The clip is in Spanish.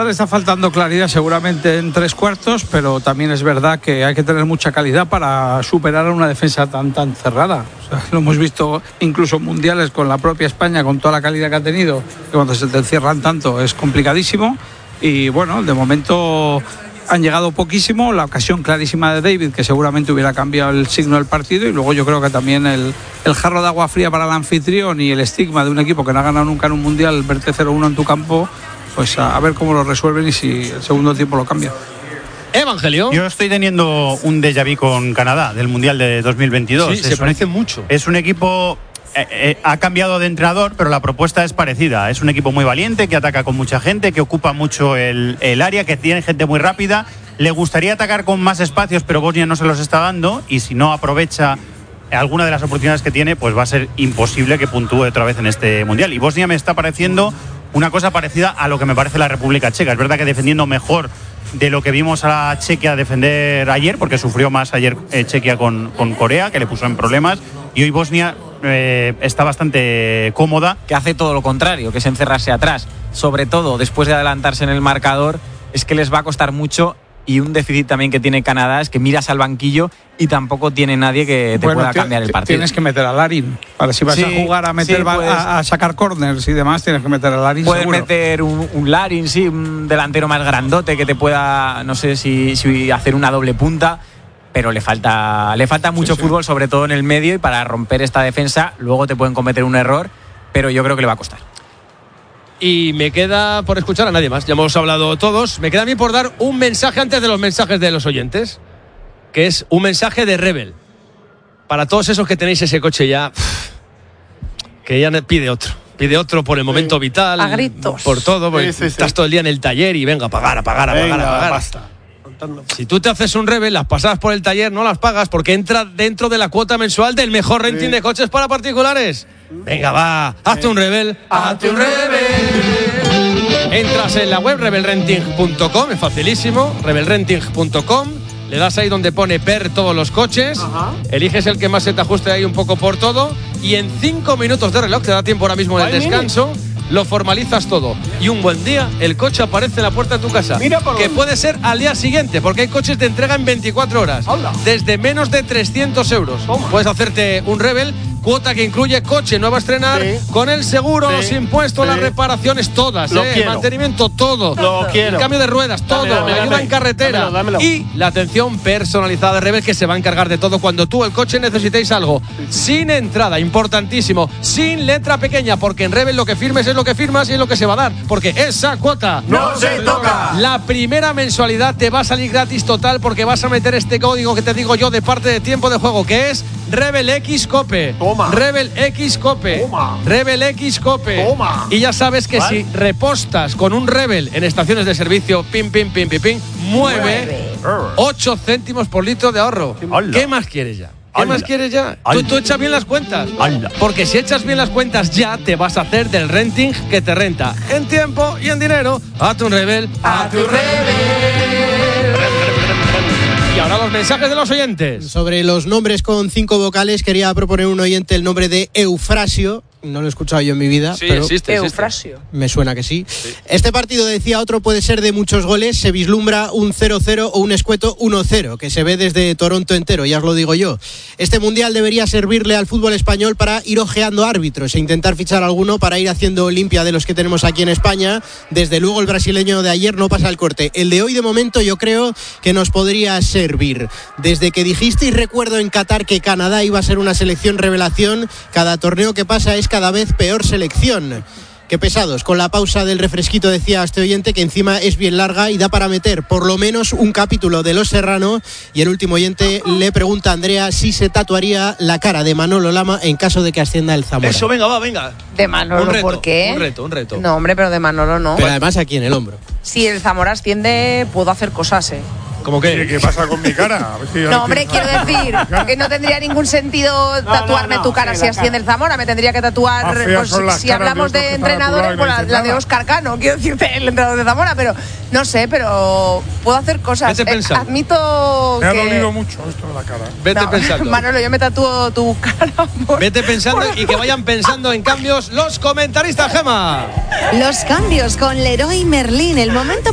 Ahora le está faltando claridad seguramente en 3/4, pero también es verdad que hay que tener mucha calidad para superar a una defensa tan cerrada. O sea, lo hemos visto incluso en mundiales con la propia España, con toda la calidad que ha tenido, que cuando se te encierran tanto es complicadísimo. Y bueno, de momento han llegado poquísimo, la ocasión clarísima de David, que seguramente hubiera cambiado el signo del partido, y luego yo creo que también el jarro de agua fría para el anfitrión y el estigma de un equipo que no ha ganado nunca en un mundial, verte 0-1 en tu campo, pues a ver cómo lo resuelven y si el segundo tiempo lo cambia. Evangelio. Yo estoy teniendo un déjà vu con Canadá del Mundial de 2022. Sí, se parece mucho. Es un equipo... ha cambiado de entrenador, pero la propuesta es parecida. Es un equipo muy valiente, que ataca con mucha gente, que ocupa mucho el área, que tiene gente muy rápida. Le gustaría atacar con más espacios, pero Bosnia no se los está dando, y si no aprovecha alguna de las oportunidades que tiene, pues va a ser imposible que puntúe otra vez en este Mundial. Y Bosnia me está pareciendo una cosa parecida a lo que me parece la República Checa. Es verdad que defendiendo mejor de lo que vimos a la Chequia defender ayer, porque sufrió más ayer Chequia con Corea, que le puso en problemas, y hoy Bosnia está bastante cómoda. Que hace todo lo contrario, que es encerrarse atrás. Sobre todo después de adelantarse en el marcador, es que les va a costar mucho. Y un déficit también que tiene Canadá es que miras al banquillo y tampoco tiene nadie que te pueda cambiar el partido. Tienes que meter a Larin. Para si vas a jugar a meter a sacar corners y demás, tienes que meter a Larin. Puedes seguro. meter un Larin, sí, un delantero más grandote que te pueda, no sé si hacer una doble punta, pero le falta mucho fútbol, sobre todo en el medio, y para romper esta defensa luego te pueden cometer un error, pero yo creo que le va a costar. Y me queda por escuchar a nadie más. Ya hemos hablado todos. Me queda a mí por dar un mensaje antes de los mensajes de los oyentes, que es un mensaje de Rebel. Para todos esos que tenéis ese coche ya, que ya pide otro por el momento vital, a gritos, por todo, estás todo el día en el taller y venga, a pagar. Basta. Si tú te haces un Rebel, las pasadas por el taller no las pagas porque entra dentro de la cuota mensual del mejor renting de coches para particulares. Venga, va, hazte un Rebel. Entras en la web rebelrenting.com, es facilísimo, rebelrenting.com. Le das ahí donde pone ver todos los coches. Eliges el que más se te ajuste ahí un poco por todo, y en 5 minutos de reloj, te da tiempo ahora mismo en el descanso, lo formalizas todo, y un buen día el coche aparece en la puerta de tu casa. Que puede ser al día siguiente, porque hay coches de entrega en 24 horas. Hola. Desde menos de 300 euros. Toma. Puedes hacerte un Rebel, cuota que incluye coche nuevo a estrenar, con el seguro, los impuestos, las reparaciones todas, mantenimiento, todo, el cambio de ruedas, todo, ayuda en carretera, dámelo. Y la atención personalizada de Rebel, que se va a encargar de todo cuando tú, el coche, necesitéis algo. Sin entrada, importantísimo, sin letra pequeña, porque en Rebel lo que firmes es lo que firmas y es lo que se va a dar, porque esa cuota no se toca. La primera mensualidad te va a salir gratis total, porque vas a meter este código que te digo yo de parte de Tiempo de Juego, que es Rebel X Cope. Toma. Rebel X Cope. Toma. Rebel X Cope. Toma. Y ya sabes que si repostas con un Rebel en estaciones de servicio, pim, mueve 8 céntimos por litro de ahorro. ¿Qué más quieres ya? ¿Qué más quieres ya? Tú echas bien las cuentas. Porque si echas bien las cuentas ya, te vas a hacer del renting que te renta en tiempo y en dinero. Hazte un Rebel. Y ahora los mensajes de los oyentes. Sobre los nombres con 5 vocales, quería proponer un oyente el nombre de Eufrasio. No lo he escuchado yo en mi vida, pero existe. Eufrasio. Me suena que sí. Este partido, decía otro, puede ser de muchos goles. Se vislumbra un 0-0 o un escueto 1-0, que se ve desde Toronto entero, ya os lo digo yo. Este mundial debería servirle al fútbol español para ir ojeando árbitros e intentar fichar alguno para ir haciendo limpia de los que tenemos aquí en España. Desde luego el brasileño de ayer no pasa el corte. El de hoy, de momento, yo creo que nos podría servir. Desde que dijisteis, recuerdo en Qatar, que Canadá iba a ser una selección revelación, cada torneo que pasa es cada vez peor selección. Qué pesados. Con la pausa del refresquito, decía este oyente, que encima es bien larga y da para meter por lo menos un capítulo de Los Serrano. Y el último oyente le pregunta a Andrea si se tatuaría la cara de Manolo Lama en caso de que ascienda el Zamora. Eso, venga. ¿De Manolo? ¿Por qué? Un reto. No, hombre, pero de Manolo no. Pero además aquí en el hombro. Si el Zamora asciende, puedo hacer cosas, ¿Cómo qué? ¿Qué pasa con mi cara? No, hombre, quiero decir que no tendría ningún sentido tatuarme tu cara si asciende el Zamora. Me tendría que tatuar, si hablamos de entrenadores, la de Óscar Cano, quiero decirte, el entrenador de Zamora, pero no sé, pero puedo hacer cosas. Admito que... Me ha que... dolido mucho esto de la cara. Vete pensando. Manolo, yo me tatúo tu cara. Vete pensando y que vayan pensando en cambios los comentaristas, Gemma. Los cambios con Leroy Merlin, el momento